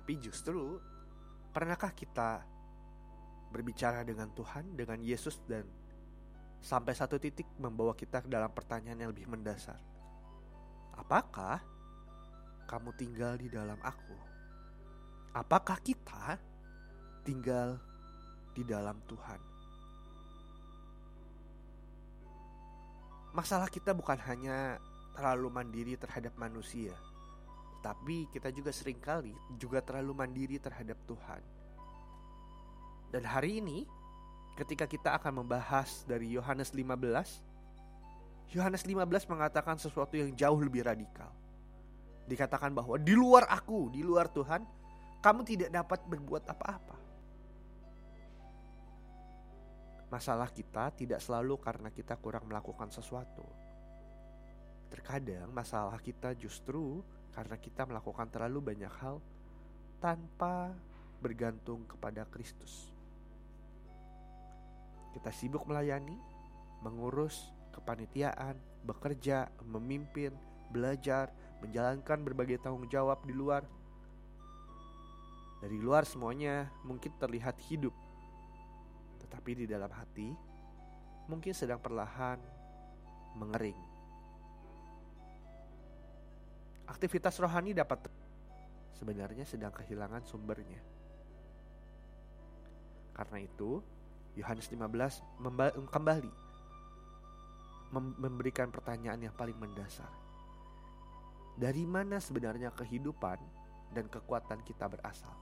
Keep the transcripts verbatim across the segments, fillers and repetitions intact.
Tapi justru, pernahkah kita berbicara dengan Tuhan, dengan Yesus, dan sampai satu titik membawa kita ke dalam pertanyaan yang lebih mendasar? Apakah kamu tinggal di dalam aku? Apakah kita tinggal di dalam Tuhan? Masalah kita bukan hanya terlalu mandiri terhadap manusia, tapi kita juga seringkali juga terlalu mandiri terhadap Tuhan. Dan hari ini, ketika kita akan membahas dari Yohanes lima belas, Yohanes lima belas mengatakan sesuatu yang jauh lebih radikal. Dikatakan bahwa di luar aku, di luar Tuhan, kamu tidak dapat berbuat apa-apa. Masalah kita tidak selalu karena kita kurang melakukan sesuatu. Terkadang masalah kita justru karena kita melakukan terlalu banyak hal tanpa bergantung kepada Kristus. Kita sibuk melayani, mengurus kepanitiaan, bekerja, memimpin, belajar, menjalankan berbagai tanggung jawab di luar. Dari luar semuanya mungkin terlihat hidup, tetapi di dalam hati mungkin sedang perlahan mengering. Aktivitas rohani dapat sebenarnya sedang kehilangan sumbernya. Karena itu, Yohanes lima belas memba- kembali mem- memberikan pertanyaan yang paling mendasar. Dari mana sebenarnya kehidupan dan kekuatan kita berasal?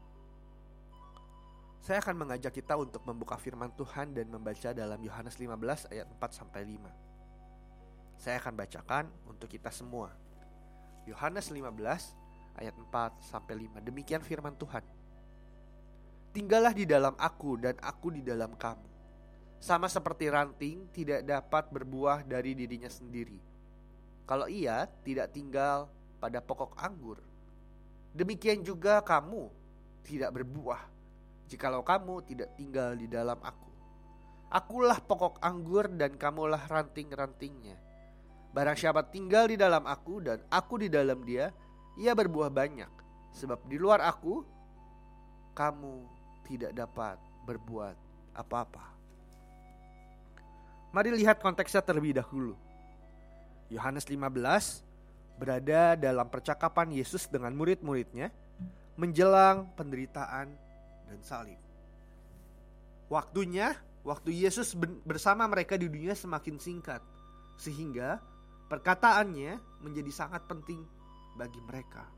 Saya akan mengajak kita untuk membuka firman Tuhan dan membaca dalam Yohanes lima belas ayat empat sampai lima. Saya akan bacakan untuk kita semua. Yohanes lima belas ayat empat sampai lima. Demikian firman Tuhan. Tinggallah di dalam aku dan aku di dalam kamu. Sama seperti ranting tidak dapat berbuah dari dirinya sendiri, kalau ia tidak tinggal pada pokok anggur. Demikian juga kamu tidak berbuah jikalau kamu tidak tinggal di dalam aku. Akulah pokok anggur dan kamulah ranting-rantingnya. Barang siapa tinggal di dalam aku dan aku di dalam dia, ia berbuah banyak. Sebab di luar aku, kamu tidak dapat berbuat apa-apa. Mari lihat konteksnya terlebih dahulu. Yohanes lima belas berada dalam percakapan Yesus dengan murid-muridnya menjelang penderitaan dan salib. Waktunya, waktu Yesus bersama mereka di dunia semakin singkat, sehingga perkataannya menjadi sangat penting bagi mereka.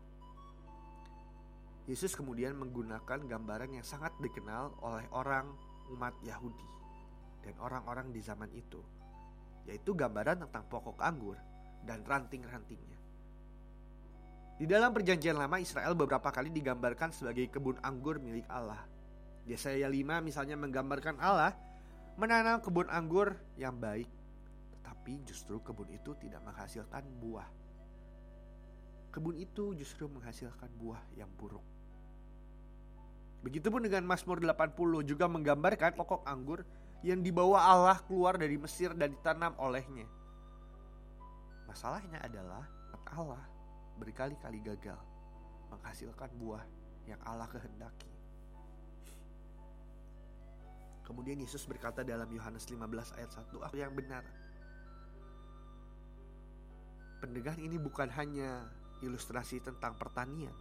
Yesus kemudian menggunakan gambaran yang sangat dikenal oleh orang umat Yahudi dan orang-orang di zaman itu, yaitu gambaran tentang pokok anggur dan ranting-rantingnya. Di dalam perjanjian lama, Israel beberapa kali digambarkan sebagai kebun anggur milik Allah. Yesaya lima misalnya menggambarkan Allah menanam kebun anggur yang baik, tetapi justru kebun itu tidak menghasilkan buah. Kebun itu justru menghasilkan buah yang buruk. Begitupun dengan Mazmur delapan puluh juga menggambarkan pokok anggur yang dibawa Allah keluar dari Mesir dan ditanam olehnya. Masalahnya adalah Allah berkali-kali gagal menghasilkan buah yang Allah kehendaki. Kemudian Yesus berkata dalam Yohanes lima belas ayat satu, aku yang benar. Pendengar, ini bukan hanya ilustrasi tentang pertanian.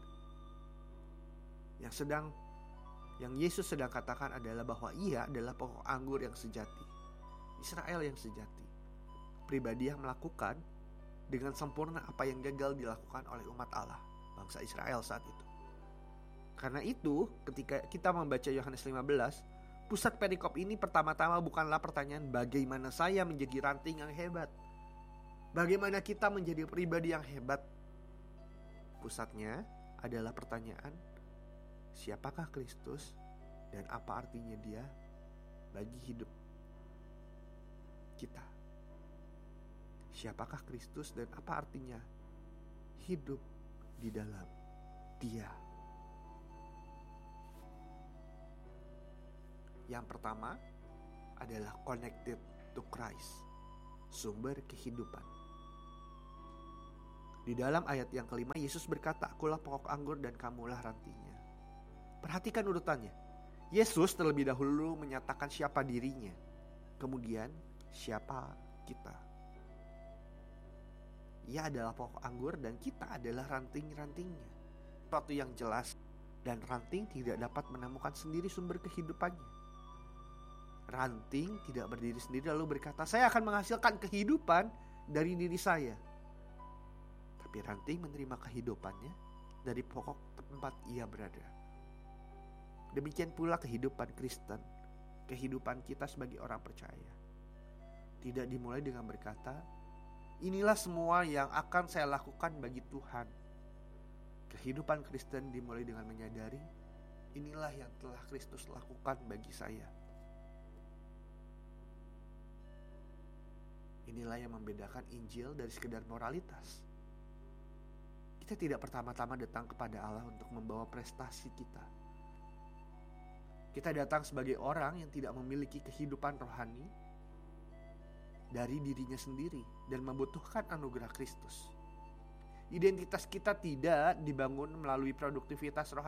Yang sedang yang Yesus sedang katakan adalah bahwa ia adalah pokok anggur yang sejati, Israel yang sejati, pribadi yang melakukan dengan sempurna apa yang gagal dilakukan oleh umat Allah, bangsa Israel saat itu. Karena itu, ketika kita membaca Yohanes lima belas, pusat perikop ini pertama-tama bukanlah pertanyaan bagaimana saya menjadi ranting yang hebat, bagaimana kita menjadi pribadi yang hebat. Pusatnya adalah pertanyaan, siapakah Kristus dan apa artinya dia bagi hidup kita? Siapakah Kristus dan apa artinya hidup di dalam Dia? Yang pertama adalah connected to Christ, sumber kehidupan. Di dalam ayat yang kelima, Yesus berkata, "Akulah pokok anggur dan kamulah rantingnya." Perhatikan urutannya. Yesus terlebih dahulu menyatakan siapa dirinya, kemudian siapa kita. Ia adalah pokok anggur dan kita adalah ranting-rantingnya. Sesuatu yang jelas, dan ranting tidak dapat menemukan sendiri sumber kehidupannya. Ranting tidak berdiri sendiri lalu berkata, "Saya akan menghasilkan kehidupan dari diri saya." Tapi ranting menerima kehidupannya dari pokok tempat ia berada. Demikian pula kehidupan Kristen, kehidupan kita sebagai orang percaya. Tidak dimulai dengan berkata, "Inilah semua yang akan saya lakukan bagi Tuhan." Kehidupan Kristen dimulai dengan menyadari, inilah yang telah Kristus lakukan bagi saya. Inilah yang membedakan Injil dari sekedar moralitas. Kita tidak pertama-tama datang kepada Allah untuk membawa prestasi kita. Kita datang sebagai orang yang tidak memiliki kehidupan rohani dari dirinya sendiri dan membutuhkan anugerah Kristus. Identitas kita tidak dibangun melalui produktivitas rohani.